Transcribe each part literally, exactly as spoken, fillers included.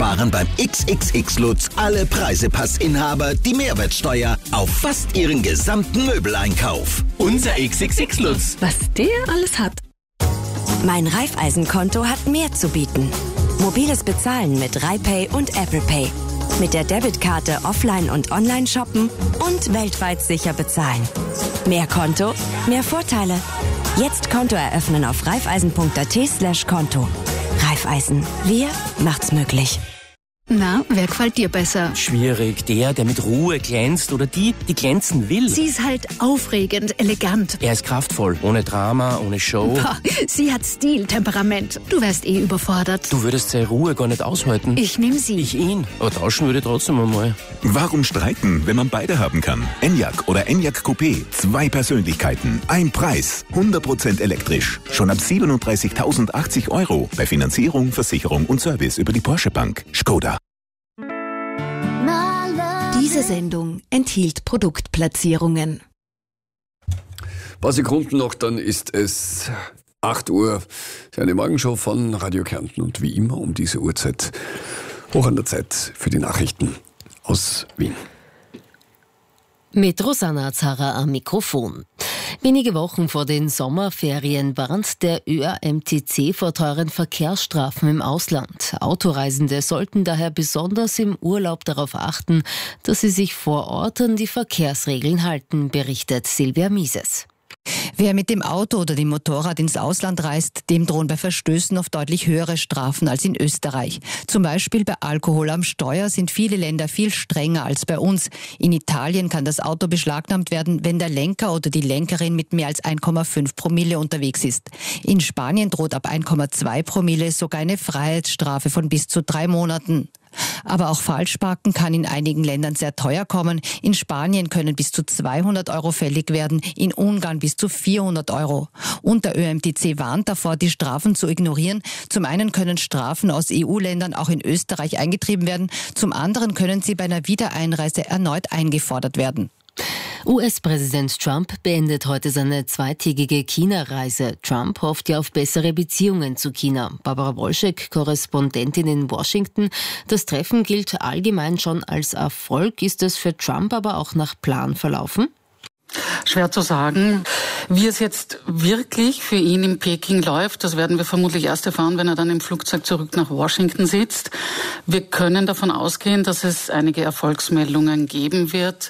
sparen beim X X X-Lutz alle Preisepassinhaber die Mehrwertsteuer auf fast ihren gesamten Möbeleinkauf. Unser X X X-Lutz. Was der alles hat. Mein Raiffeisenkonto hat mehr zu bieten. Mobiles Bezahlen mit RaiPay und Apple Pay. Mit der Debitkarte offline und online shoppen und weltweit sicher bezahlen. Mehr Konto, mehr Vorteile. Jetzt Konto eröffnen auf raiffeisen.at slash Konto. Raiffeisen. Wir macht's möglich. Na, wer gefällt dir besser? Schwierig. Der, der mit Ruhe glänzt oder die, die glänzen will. Sie ist halt aufregend, elegant. Er ist kraftvoll, ohne Drama, ohne Show. Boah, sie hat Stil, Temperament. Du wärst eh überfordert. Du würdest seine Ruhe gar nicht aushalten. Ich nehm sie. Ich ihn. Aber tauschen würde trotzdem einmal. Warum streiten, wenn man beide haben kann? Enyaq oder Enyaq Coupé. Zwei Persönlichkeiten, ein Preis. hundert Prozent elektrisch. Schon ab siebenunddreißigtausendachtzig Euro. Bei Finanzierung, Versicherung und Service über die Porsche Bank. Skoda. Diese Sendung enthielt Produktplatzierungen. Ein paar Sekunden noch, dann ist es acht Uhr. Eine Morgenshow von Radio Kärnten und wie immer um diese Uhrzeit hoch an der Zeit für die Nachrichten aus Wien. Mit Rosanna Zara am Mikrofon. Wenige Wochen vor den Sommerferien warnt der Ö A M T C vor teuren Verkehrsstrafen im Ausland. Autoreisende sollten daher besonders im Urlaub darauf achten, dass sie sich vor Ort an die Verkehrsregeln halten, berichtet Silvia Mieses. Wer mit dem Auto oder dem Motorrad ins Ausland reist, dem drohen bei Verstößen oft deutlich höhere Strafen als in Österreich. Zum Beispiel bei Alkohol am Steuer sind viele Länder viel strenger als bei uns. In Italien kann das Auto beschlagnahmt werden, wenn der Lenker oder die Lenkerin mit mehr als eins Komma fünf Promille unterwegs ist. In Spanien droht ab eins Komma zwei Promille sogar eine Freiheitsstrafe von bis zu drei Monaten. Aber auch Falschparken kann in einigen Ländern sehr teuer kommen. In Spanien können bis zu zweihundert Euro fällig werden, in Ungarn bis zu vierhundert Euro. Und der Ö A M T C warnt davor, die Strafen zu ignorieren. Zum einen können Strafen aus E U-Ländern auch in Österreich eingetrieben werden, zum anderen können sie bei einer Wiedereinreise erneut eingefordert werden. U S-Präsident Trump beendet heute seine zweitägige China-Reise. Trump hofft ja auf bessere Beziehungen zu China. Barbara Wolschek, Korrespondentin in Washington. Das Treffen gilt allgemein schon als Erfolg. Ist es für Trump aber auch nach Plan verlaufen? Schwer zu sagen. Wie es jetzt wirklich für ihn in Peking läuft, das werden wir vermutlich erst erfahren, wenn er dann im Flugzeug zurück nach Washington sitzt. Wir können davon ausgehen, dass es einige Erfolgsmeldungen geben wird.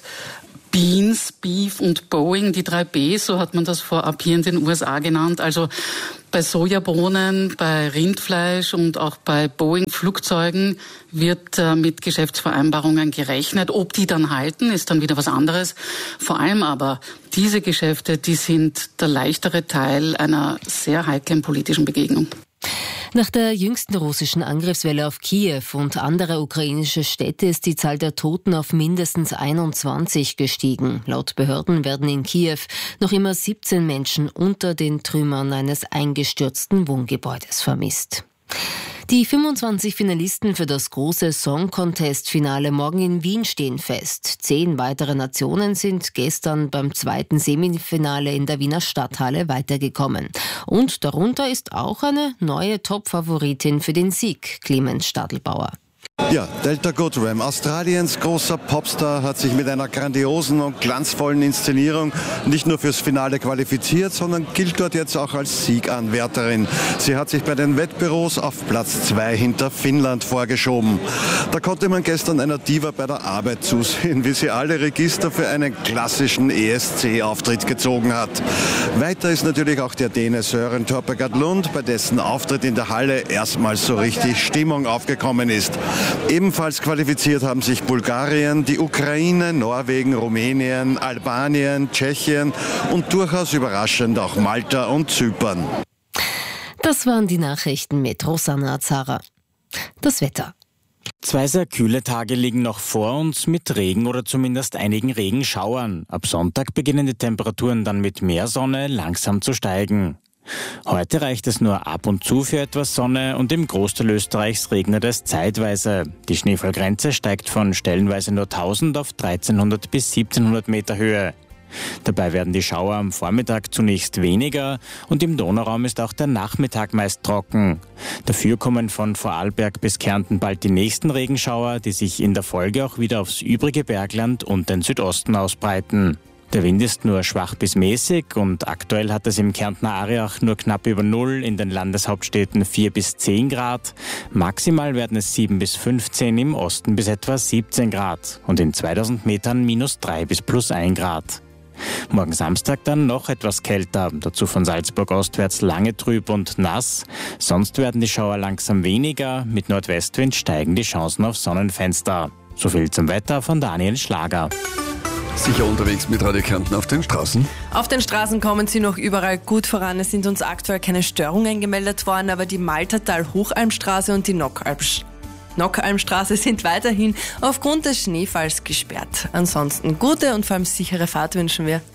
Beans, Beef und Boeing, die drei Bs, so hat man das vorab hier in den U S A genannt. Also bei Sojabohnen, bei Rindfleisch und auch bei Boeing-Flugzeugen wird äh, mit Geschäftsvereinbarungen gerechnet. Ob die dann halten, ist dann wieder was anderes. Vor allem aber diese Geschäfte, die sind der leichtere Teil einer sehr heiklen politischen Begegnung. Nach der jüngsten russischen Angriffswelle auf Kiew und andere ukrainische Städte ist die Zahl der Toten auf mindestens einundzwanzig gestiegen. Laut Behörden werden in Kiew noch immer siebzehn Menschen unter den Trümmern eines eingestürzten Wohngebäudes vermisst. Die fünfundzwanzig Finalisten für das große Song-Contest-Finale morgen in Wien stehen fest. Zehn weitere Nationen sind gestern beim zweiten Semifinale in der Wiener Stadthalle weitergekommen. Und darunter ist auch eine neue Top-Favoritin für den Sieg, Clemens Stadelbauer. Ja, Delta Goodrem, Australiens großer Popstar, hat sich mit einer grandiosen und glanzvollen Inszenierung nicht nur fürs Finale qualifiziert, sondern gilt dort jetzt auch als Sieganwärterin. Sie hat sich bei den Wettbüros auf Platz zwei hinter Finnland vorgeschoben. Da konnte man gestern einer Diva bei der Arbeit zusehen, wie sie alle Register für einen klassischen E S C-Auftritt gezogen hat. Weiter ist natürlich auch der Däne Søren Torpegaard Lund, bei dessen Auftritt in der Halle erstmals so richtig Stimmung aufgekommen ist. Ebenfalls qualifiziert haben sich Bulgarien, die Ukraine, Norwegen, Rumänien, Albanien, Tschechien und durchaus überraschend auch Malta und Zypern. Das waren die Nachrichten mit Rosanna Zara. Das Wetter. Zwei sehr kühle Tage liegen noch vor uns mit Regen oder zumindest einigen Regenschauern. Ab Sonntag beginnen die Temperaturen dann mit mehr Sonne langsam zu steigen. Heute reicht es nur ab und zu für etwas Sonne und im Großteil Österreichs regnet es zeitweise. Die Schneefallgrenze steigt von stellenweise nur tausend auf dreizehnhundert bis siebzehnhundert Meter Höhe. Dabei werden die Schauer am Vormittag zunächst weniger und im Donauraum ist auch der Nachmittag meist trocken. Dafür kommen von Vorarlberg bis Kärnten bald die nächsten Regenschauer, die sich in der Folge auch wieder aufs übrige Bergland und den Südosten ausbreiten. Der Wind ist nur schwach bis mäßig und aktuell hat es im Kärntner Ariach nur knapp über Null, in den Landeshauptstädten vier bis zehn Grad. Maximal werden es sieben bis fünfzehn, im Osten bis etwa siebzehn Grad und in zweitausend Metern minus drei bis plus ein Grad. Morgen Samstag dann noch etwas kälter, dazu von Salzburg ostwärts lange trüb und nass. Sonst werden die Schauer langsam weniger, mit Nordwestwind steigen die Chancen auf Sonnenfenster. So viel zum Wetter von Daniel Schlager. Sicher unterwegs mit Radio Kärnten auf den Straßen? Auf den Straßen kommen Sie noch überall gut voran. Es sind uns aktuell keine Störungen gemeldet worden, aber die Maltertal-Hochalmstraße und die Nockalmstraße Nockalmstraße sind weiterhin aufgrund des Schneefalls gesperrt. Ansonsten gute und vor allem sichere Fahrt wünschen wir.